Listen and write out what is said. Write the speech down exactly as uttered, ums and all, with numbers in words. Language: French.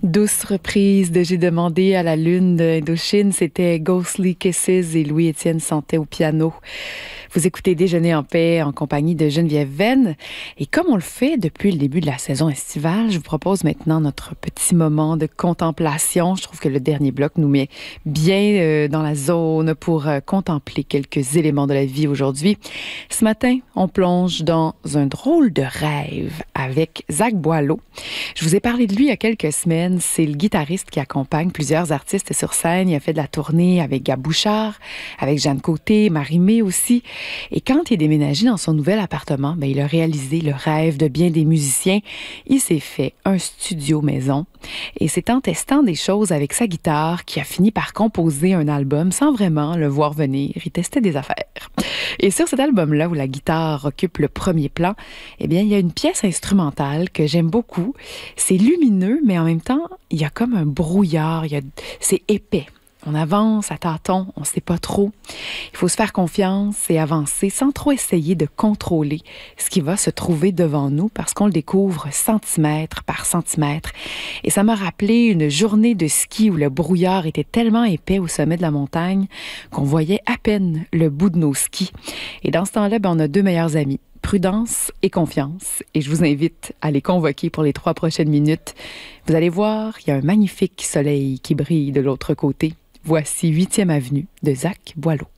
Douce reprise de J'ai demandé à la lune d'Indochine, c'était Ghostly Kisses et Louis-Étienne Santet au piano. Vous écoutez Déjeuner en paix en compagnie de Geneviève Venn. Et comme on le fait depuis le début de la saison estivale, je vous propose maintenant notre petit moment de contemplation. Je trouve que le dernier bloc nous met bien euh, dans la zone pour euh, contempler quelques éléments de la vie aujourd'hui. Ce matin, on plonge dans un drôle de rêve avec Zach Boileau. Je vous ai parlé de lui il y a quelques semaines. C'est le guitariste qui accompagne plusieurs artistes sur scène. Il a fait de la tournée avec Gab Bouchard, avec Jeanne Côté, Marie-Mé aussi. Et quand il est déménagé dans son nouvel appartement, ben, il a réalisé le rêve de bien des musiciens. Il s'est fait un studio maison. Et c'est en testant des choses avec sa guitare qu'il a fini par composer un album sans vraiment le voir venir. Il testait des affaires. Et sur cet album-là, où la guitare occupe le premier plan, eh bien, il y a une pièce instrumentale que j'aime beaucoup. C'est lumineux, mais en même temps, il y a comme un brouillard. Il y a... C'est épais. On avance à tâtons, on ne sait pas trop. Il faut se faire confiance et avancer sans trop essayer de contrôler ce qui va se trouver devant nous parce qu'on le découvre centimètre par centimètre. Et ça m'a rappelé une journée de ski où le brouillard était tellement épais au sommet de la montagne qu'on voyait à peine le bout de nos skis. Et dans ce temps-là, ben, on a deux meilleurs amis. Prudence et confiance. Et je vous invite à les convoquer pour les trois prochaines minutes. Vous allez voir, il y a un magnifique soleil qui brille de l'autre côté. Voici huitième avenue de Zach Boileau.